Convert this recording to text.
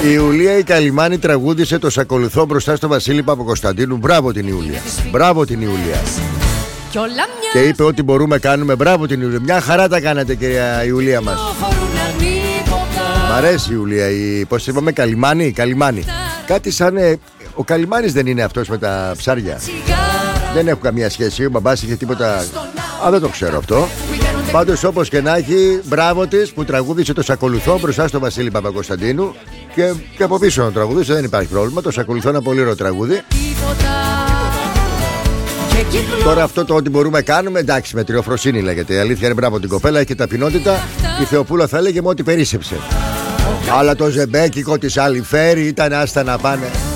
Η Ιουλία η Καλυμάνη τραγούδισε το «Σ' ακολουθώ» μπροστά στο Βασίλη Παπακοσταντίνου. Μπράβο την Ιουλία. Μπράβο την Ιουλία. Και είπε ότι μπορούμε κάνουμε. Μπράβο την Ιουλία. Μια χαρά τα κάνατε, κυρία Ιουλία μας. Μ' αρέσει η Ιουλία. Πώς είπαμε, Καλυμάνη. Κάτι σαν. Ο Καλυμάνης δεν είναι αυτός με τα ψάρια? Δεν έχω καμία σχέση. Ο μπαμπάς είχε τίποτα. Δεν το ξέρω αυτό. Πάντως, όπως και να έχει, μπράβο της που τραγούδισε το «Σ' ακολουθώ» μπροστά στο Βασίλη Παπακοσταντίνου. Και από πίσω να τραγουδούσε, δεν υπάρχει πρόβλημα. Το «Σ' ακολουθώ» είναι ένα πολύ ωραίο τραγούδι. Τώρα αυτό το ότι μπορούμε κάνουμε, εντάξει, με τριοφροσύνη λέγεται. Η αλήθεια είναι, μπράβο την κοπέλα, έχει και ταπεινότητα. Η Θεοπούλα θα έλεγε με ό,τι περίσσεψε. Αλλά το ζεμπέκικο της Αλιφέρη ήταν άστα να πάνε.